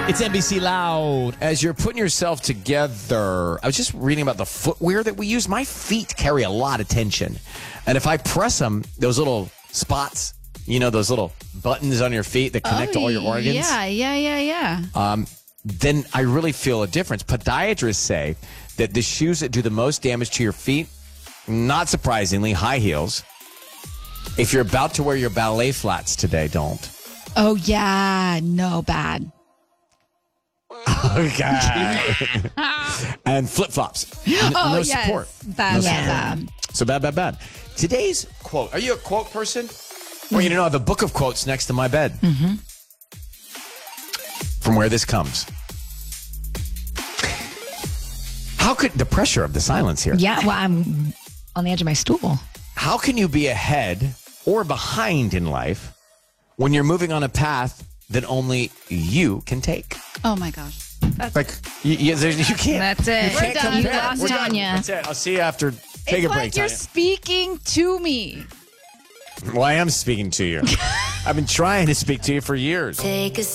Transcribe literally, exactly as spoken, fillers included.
It's N B C Loud. As you're putting yourself together, I was just reading about the footwear that we use. My feet carry a lot of tension. And if I press them, those little spots, you know, those little buttons on your feet that connect oh, to all your organs. Yeah, yeah, yeah, yeah. Um, then I really feel a difference. Podiatrists say that the shoes that do the most damage to your feet, not surprisingly, high heels. If you're about to wear your ballet flats today, don't. Oh, yeah. No, bad. Okay. And flip-flops. N- Oh, no yes. support. Bad, No bad, support. bad. So bad, bad, bad. Today's quote. Are you a quote person? Well, you know, I have a book of quotes next to my bed. Mm-hmm. From where this comes. How could the pressure of the silence here? Yeah, well, I'm on the edge of my stool. How can you be ahead or behind in life when you're moving on a path that only you can take? Oh, my gosh. That's Like, you, you, there's- you can't. That's it. You We're can't done. compare. You lost We're done. Tanya. That's it. I'll see you after. Take it's a break, like you're Tanya. speaking to me. Well, I am speaking to you. I've been trying to speak to you for years. Take a